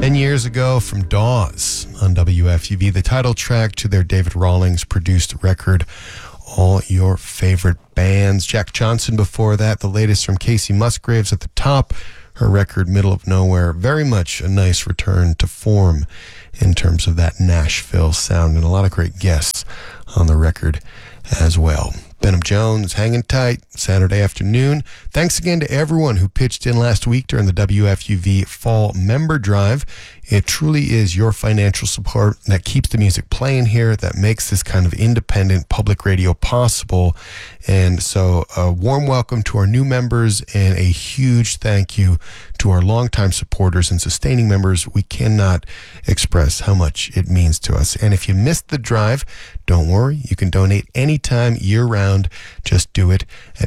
10 years ago from Dawes on WFUV, the title track to their David Rawlings produced record, All Your Favorite Bands. Jack Johnson before that, the latest from Casey Musgraves at the top, her record Middle of Nowhere. Very much a nice return to form in terms of that Nashville sound, and a lot of great guests on the record as well. Benham Jones, hanging tight, Saturday afternoon. Thanks again to everyone who pitched in last week during the WFUV Fall Member Drive. It truly is your financial support that keeps the music playing here, that makes this kind of independent public radio possible. And so a warm welcome to our new members and a huge thank you to our longtime supporters and sustaining members. We cannot express how much it means to us. And if you missed the drive, don't worry. You can donate anytime, year-round. Just do it at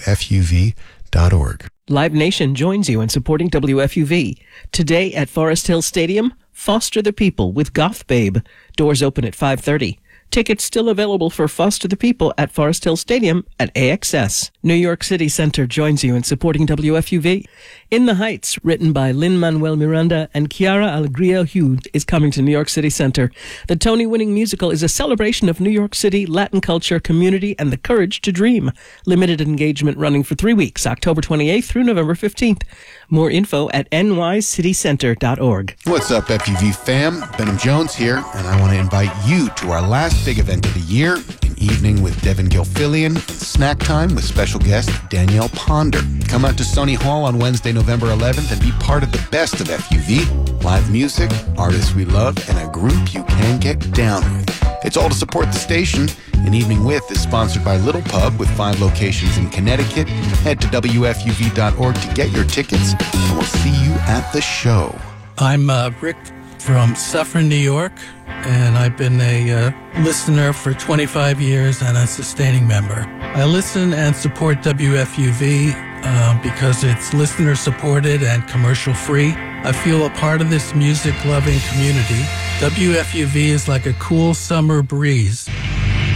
WFUV.org. Live Nation joins you in supporting WFUV. Today at Forest Hill Stadium, Foster the People with Goth Babe. Doors open at 5:30. Tickets still available for Foster the People at Forest Hill Stadium at AXS. New York City Center joins you in supporting WFUV. In the Heights, written by Lin-Manuel Miranda and Chiara Alegria Hughes, is coming to New York City Center. The Tony-winning musical is a celebration of New York City, Latin culture, community, and the courage to dream. Limited engagement running for 3 weeks, October 28th through November 15th. More info at nycitycenter.org. What's up, FUV fam? Benham Jones here, and I want to invite you to our last big event of the year, an evening with Devin Gilfillian, snack time with special guest Danielle Ponder. Come out to Stony Hall on Wednesday, November 11th, and be part of the best of FUV. Live music, artists we love, and a group you can get down with. It's all to support the station. An Evening With is sponsored by Little Pub with 5 locations in Connecticut. Head to WFUV.org to get your tickets, and we'll see you at the show. I'm Rick from Suffern, New York, and I've been a listener for 25 years and a sustaining member. I listen and support WFUV because it's listener-supported and commercial-free. I feel a part of this music-loving community. WFUV is like a cool summer breeze